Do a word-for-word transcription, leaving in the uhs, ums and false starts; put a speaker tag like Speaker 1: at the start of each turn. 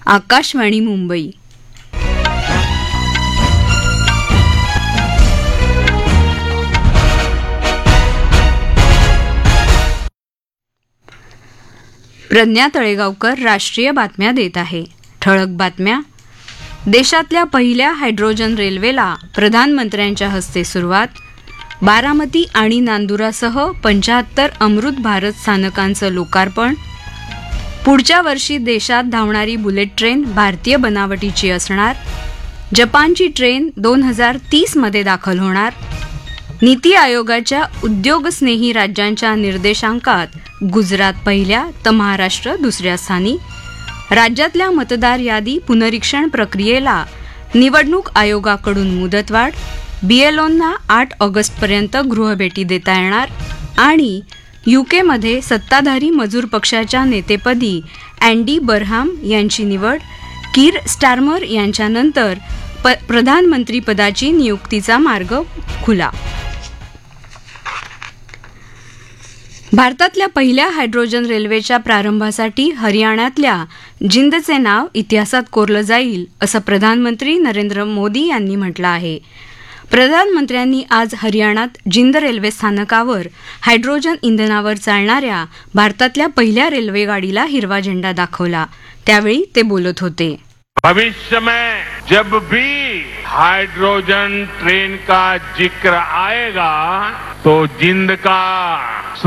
Speaker 1: आकाशवाणी मुंबई. प्रज्ञा तळेगावकर राष्ट्रीय बातम्या देत आहे. ठळक बातम्या. देशातल्या पहिल्या हायड्रोजन रेल्वेला प्रधानमंत्र्यांच्या हस्ते सुरुवात. बारामती आणि नांदुरासह पंच्याहत्तर अमृत भारत स्थानकांचं लोकार्पण. पुढच्या वर्षी देशात धावणारी बुलेट ट्रेन भारतीय बनावटीची असणार. जपानची ट्रेन दोन हजार तीसमध्ये दाखल होणार. नीती आयोगाच्या उद्योगस्नेही राज्यांच्या निर्देशांकात गुजरात पहिल्या तर महाराष्ट्र दुसऱ्या स्थानी. राज्यातल्या मतदार यादी पुनरीक्षण प्रक्रियेला निवडणूक आयोगाकडून मुदतवाढ. बीएलओंना आठ ऑगस्टपर्यंत गृहभेटी देता येणार. आणि यूकेमध्ये सत्ताधारी मजूर पक्षाच्या नेतेपदी अँडी बरहाम यांची निवड. कीर स्टार्मर यांच्यानंतर प प्रधानमंत्रीपदाची नियुक्तीचा मार्ग खुला. भारतातल्या पहिल्या हायड्रोजन रेल्वेच्या प्रारंभासाठी हरियाणातल्या जिंदचे नाव इतिहासात कोरलं जाईल असं प्रधानमंत्री नरेंद्र मोदी यांनी म्हटलं आहे. प्रधानमंत्र्यांनी आज हरियाणात जिंद रेल्वे स्थानकावर हायड्रोजन इंधनावर चालणाऱ्या भारतातल्या पहिल्या रेल्वेगाडीला हिरवा झेंडा दाखवला. त्यावेळी ते बोलत होते.
Speaker 2: भविष्य में जब भी हाइड्रोजन ट्रेन का जिक्र आएगा तो जिंद का